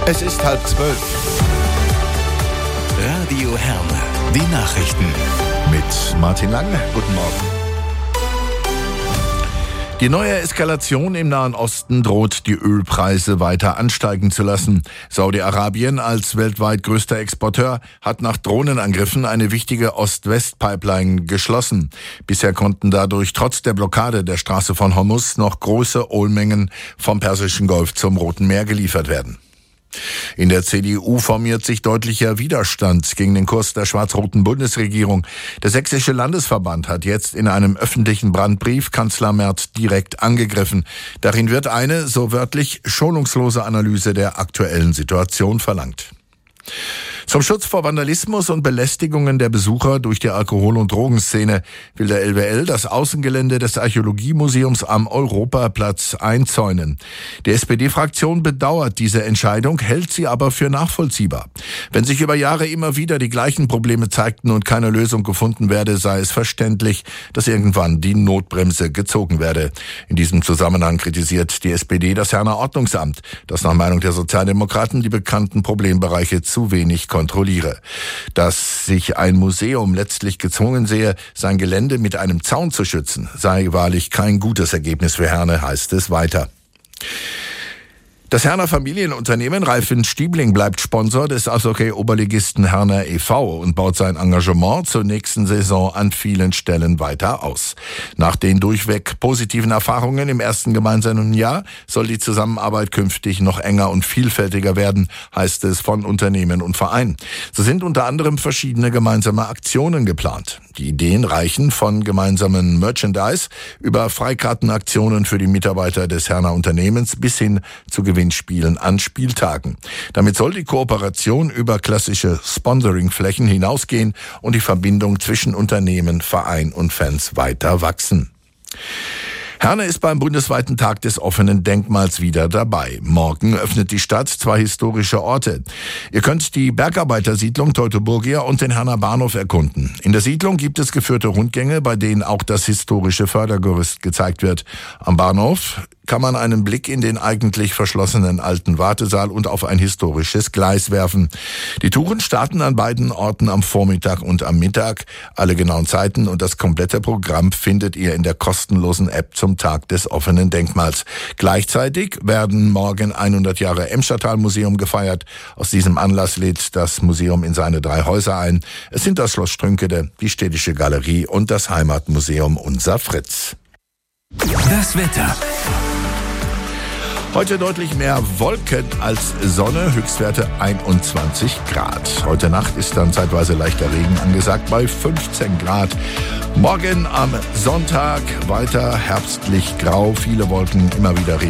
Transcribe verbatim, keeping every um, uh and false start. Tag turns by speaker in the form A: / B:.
A: Es ist halb zwölf.
B: Radio Herne, die Nachrichten.
A: Mit Martin Lange. Guten Morgen. Die neue Eskalation im Nahen Osten droht, die Ölpreise weiter ansteigen zu lassen. Saudi-Arabien als weltweit größter Exporteur hat nach Drohnenangriffen eine wichtige Ost-West-Pipeline geschlossen. Bisher konnten dadurch trotz der Blockade der Straße von Hormuz noch große Ölmengen vom Persischen Golf zum Roten Meer geliefert werden. In der C D U formiert sich deutlicher Widerstand gegen den Kurs der schwarz-roten Bundesregierung. Der Sächsische Landesverband hat jetzt in einem öffentlichen Brandbrief Kanzler Merz direkt angegriffen. Darin wird eine, so wörtlich, schonungslose Analyse der aktuellen Situation verlangt. Zum Schutz vor Vandalismus und Belästigungen der Besucher durch die Alkohol- und Drogenszene will der L W L das Außengelände des Archäologiemuseums am Europaplatz einzäunen. Die S P D-Fraktion bedauert diese Entscheidung, hält sie aber für nachvollziehbar. Wenn sich über Jahre immer wieder die gleichen Probleme zeigten und keine Lösung gefunden werde, sei es verständlich, dass irgendwann die Notbremse gezogen werde. In diesem Zusammenhang kritisiert die S P D das Herner Ordnungsamt, das nach Meinung der Sozialdemokraten die bekannten Problembereiche zu wenig kontrolliere. Dass sich ein Museum letztlich gezwungen sehe, sein Gelände mit einem Zaun zu schützen, sei wahrlich kein gutes Ergebnis für Herne, heißt es weiter. Das Herner Familienunternehmen Reifen Stiebling bleibt Sponsor des Eishockey-Oberligisten Herner e V und baut sein Engagement zur nächsten Saison an vielen Stellen weiter aus. Nach den durchweg positiven Erfahrungen im ersten gemeinsamen Jahr soll die Zusammenarbeit künftig noch enger und vielfältiger werden, heißt es von Unternehmen und Verein. So sind unter anderem verschiedene gemeinsame Aktionen geplant. Die Ideen reichen von gemeinsamen Merchandise über Freikartenaktionen für die Mitarbeiter des Herner Unternehmens bis hin zu Gewinnspielen an Spieltagen. Damit soll die Kooperation über klassische Sponsoringflächen hinausgehen und die Verbindung zwischen Unternehmen, Verein und Fans weiter wachsen. Herne ist beim bundesweiten Tag des offenen Denkmals wieder dabei. Morgen öffnet die Stadt zwei historische Orte. Ihr könnt die Bergarbeitersiedlung Teutoburgia und den Herner Bahnhof erkunden. In der Siedlung gibt es geführte Rundgänge, bei denen auch das historische Fördergerüst gezeigt wird. Am Bahnhof kann man einen Blick in den eigentlich verschlossenen alten Wartesaal und auf ein historisches Gleis werfen. Die Touren starten an beiden Orten am Vormittag und am Mittag. Alle genauen Zeiten und das komplette Programm findet ihr in der kostenlosen App zum Tag des offenen Denkmals. Gleichzeitig werden morgen hundert Jahre Emschertal-Museum gefeiert. Aus diesem Anlass lädt das Museum in seine drei Häuser ein. Es sind das Schloss Strünkede, die Städtische Galerie und das Heimatmuseum Unser Fritz.
B: Das Wetter.
A: Heute deutlich mehr Wolken als Sonne, Höchstwerte einundzwanzig Grad. Heute Nacht ist dann zeitweise leichter Regen angesagt bei fünfzehn Grad. Morgen am Sonntag weiter herbstlich grau, viele Wolken, immer wieder Regen.